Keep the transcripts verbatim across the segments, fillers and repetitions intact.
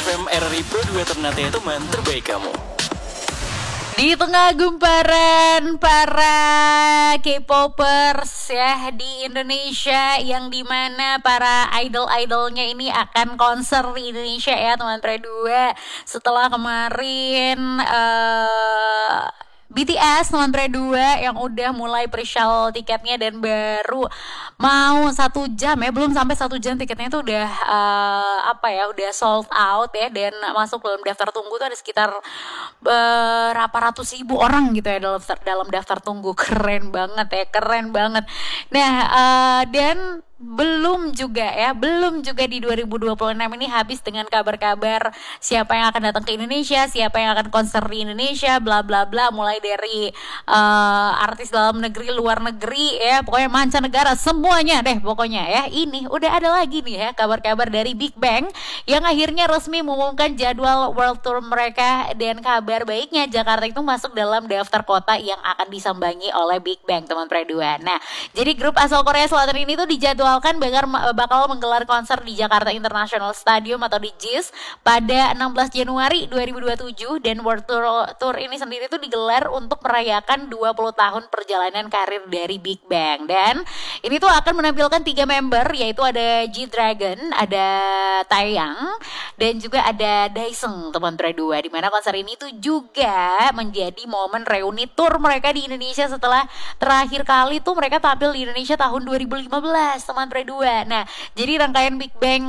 M R R I Pro dua Ternate, teman terbaik kamu. Di tengah gumparan para K-popers ya di Indonesia, yang dimana para idol-idolnya ini akan konser di Indonesia ya teman Pre dua. Setelah kemarin uh, B T S teman Pre dua yang udah mulai pre-sale tiketnya dan baru mau satu jam ya, belum sampai satu jam tiketnya itu udah uh, apa ya udah sold out ya, dan masuk dalam daftar tunggu tuh ada sekitar berapa ratus ribu orang gitu ya dalam dalam daftar tunggu. Keren banget ya, keren banget. Nah uh, dan belum juga ya, belum juga di dua ribu dua puluh enam ini habis dengan kabar-kabar siapa yang akan datang ke Indonesia, siapa yang akan konser di Indonesia, bla bla bla, mulai dari uh, artis dalam negeri, luar negeri ya, pokoknya mancanegara semuanya deh pokoknya ya. Ini udah ada lagi nih ya kabar-kabar dari Big Bang yang akhirnya resmi mengumumkan jadwal world tour mereka, dan kabar baiknya Jakarta itu masuk dalam daftar kota yang akan disambangi oleh Big Bang teman Pre dua. Nah, jadi grup asal Korea Selatan ini tuh dijadwal kan bakal, bakal menggelar konser di Jakarta International Stadium atau di J I S pada enam belas Januari dua ribu dua puluh tujuh, dan World Tour, Tour ini sendiri tuh digelar untuk merayakan dua puluh tahun perjalanan karir dari Big Bang. Dan ini tuh akan menampilkan tiga member, yaitu ada G-Dragon, ada Taeyang, dan juga ada Daesung teman Pre dua, di mana konser ini tuh juga menjadi momen reuni tour mereka di Indonesia setelah terakhir kali tuh mereka tampil di Indonesia tahun dua ribu lima belas teman Pre dua. Nah, jadi rangkaian Big Bang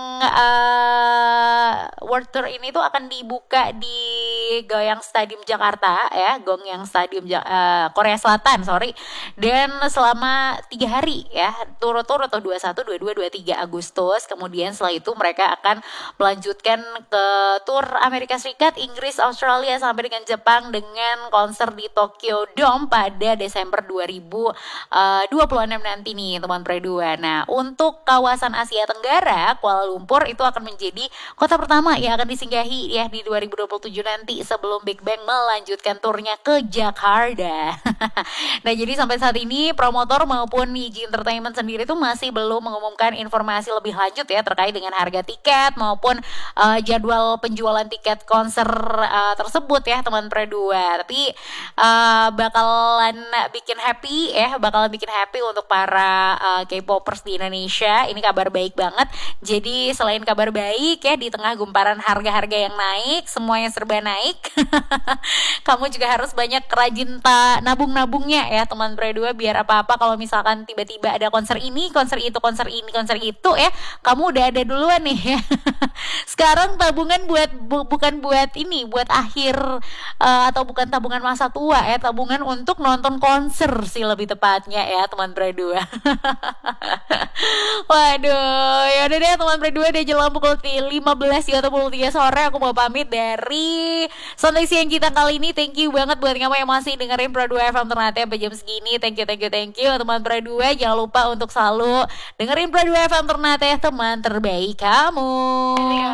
uh, World Tour ini tuh akan dibuka di Goyang Stadium Jakarta ya, Goyang Stadium uh, Korea Selatan, sorry. Dan selama tiga hari ya, turut-turut atau dua puluh satu, dua puluh dua, dua puluh tiga Agustus. Kemudian setelah itu mereka akan melanjutkan ke tour Amerika Serikat, Inggris, Australia sampai dengan Jepang dengan konser di Tokyo Dome pada Desember dua ribu dua puluh enam nanti nih teman Pre dua. Nah, untuk kawasan Asia Tenggara, Kuala Lumpur itu akan menjadi kota pertama yang akan disinggahi ya di dua ribu dua puluh tujuh nanti sebelum Big Bang melanjutkan turnya ke Jakarta. Nah, jadi sampai saat ini promotor maupun Niji Entertainment sendiri itu masih belum mengumumkan informasi lebih lanjut ya terkait dengan harga tiket maupun uh, jadwal penjualan tiket konser uh, tersebut ya teman Pre dua. Tapi uh, bakalan bikin happy ya, bakalan bikin happy untuk para uh, K-popers di Indonesia. Ini kabar baik banget. Jadi selain kabar baik ya, di tengah gumparan harga-harga yang naik, semuanya serba naik, kamu juga harus banyak rajin ta nabung-nabungnya ya teman Pre dua, biar apa-apa kalau misalkan tiba-tiba ada konser ini, konser itu, konser ini, konser itu ya, kamu udah ada duluan nih ya. Sekarang tabungan buat bu, bukan buat ini, buat akhir uh, atau bukan tabungan masa tua ya, tabungan untuk nonton konser sih lebih tepatnya ya teman Pre dua. Waduh, ya udah deh teman Pre dua, udah jelang pukul lima belas tiga puluh tiga sore. Aku mau pamit dari Santai Siang kita kali ini. Thank you banget buat kamu yang masih dengerin Pre dua F M Ternate sampai jam segini. Thank you, thank you, thank you teman Pre dua. Jangan lupa untuk selalu dengerin Pre dua F M Ternate, teman terbaik kamu.